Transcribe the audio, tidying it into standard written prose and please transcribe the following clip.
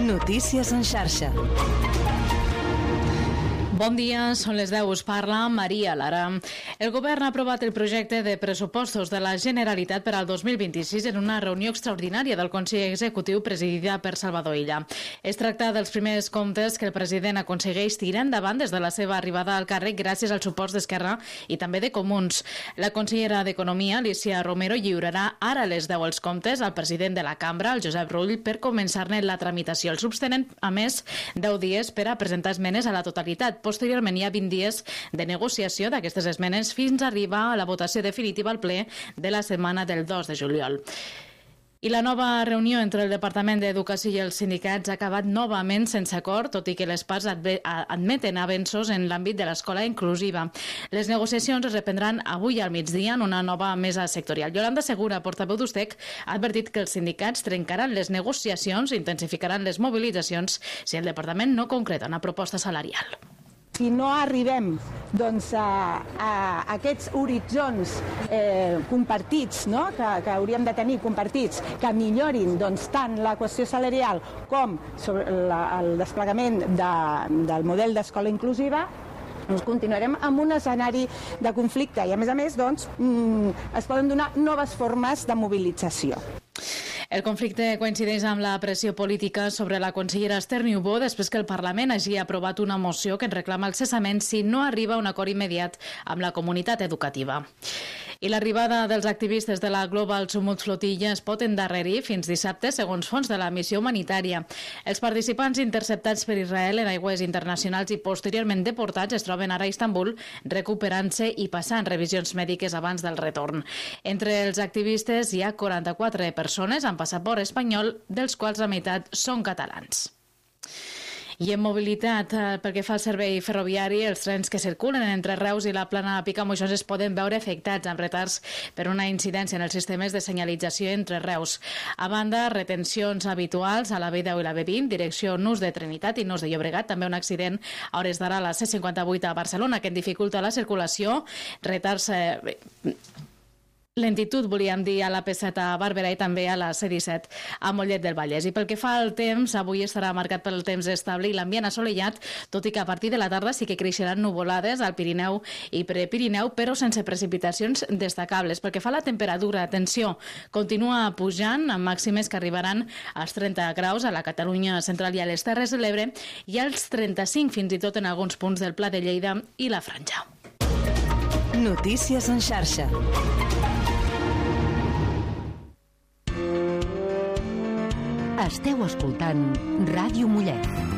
Notícies en xarxa. Bon dia, són les 10, us parla Maria Lara. El govern ha aprovat el projecte de pressupostos de la Generalitat per al 2026 en una reunió extraordinària del Consell Executiu presidida per Salvador Illa. Es tracta dels primers comptes que el president aconsegueix tirar endavant des de la seva arribada al càrrec gràcies als suports d'Esquerra i també de Comuns. La consellera d'Economia, Alícia Romero, lliurarà ara a les 10 els comptes al president de la cambra, el Josep Rull, per començar-ne la tramitació. Els grups tenen, a més, 10 dies per a presentar esmenes a la totalitat. Posteriorment hi ha 20 dies de negociació d'aquestes esmenes fins a arribar a la votació definitiva al ple de la setmana del 2 de juliol. I la nova reunió entre el Departament d'Educació i els sindicats ha acabat novament sense acord, tot i que les parts admeten avenços en l'àmbit de l'escola inclusiva. Les negociacions es reprendran avui al migdia en una nova mesa sectorial. Yolanda Segura, portaveu d'USTEC, ha advertit que els sindicats trencaran les negociacions i intensificaran les mobilitzacions si el departament no concreta una proposta salarial. Si no arribem a aquests horitzons compartits, no? que hauríem de tenir compartits, que millorin tant la qüestió salarial com el desplegament del model d'escola inclusiva, continuarem amb un escenari de conflicte i a més es poden donar noves formes de mobilització. El conflicte coincideix amb la pressió política sobre la consellera Esther Niubó després que el Parlament hagi aprovat una moció que en reclama el cessament si no arriba a un acord immediat amb la comunitat educativa. I l'arribada dels activistes de la Global Sumut Flotilla es pot endarrerir fins dissabte, segons fons de la missió humanitària. Els participants interceptats per Israel en aigües internacionals i posteriorment deportats es troben ara a Istanbul, recuperant-se i passant revisions mèdiques abans del retorn. Entre els activistes hi ha 44 persones amb passaport espanyol, dels quals la meitat són catalans. I en mobilitat, pel que fa al servei ferroviari, els trens que circulen entre Reus i la Plana Picamoixons es poden veure afectats amb retards per una incidència en els sistemes de senyalització entre Reus. A banda, retencions habituals a la B10 i la B20, direcció Nus de Trinitat i Nus de Llobregat, també un accident a hores d'ara a la C58 a Barcelona que en dificulta la circulació, retards... Lentitud, volíem dir, a la P7 a Barberà i també a la C17 a Mollet del Vallès. I pel que fa al temps, avui estarà marcat pel temps estable i l'ambient assolellat, tot i que a partir de la tarda sí que creixeran nuvolades al Pirineu i Prepirineu, però sense precipitacions destacables. Pel que fa a la temperatura, atenció, continua pujant amb màximes que arribaran als 30 graus a la Catalunya central i a les Terres de l'Ebre i als 35 fins i tot en alguns punts del Pla de Lleida i la Franja. Notícies en xarxa. Esteu escoltant Ràdio Mollet.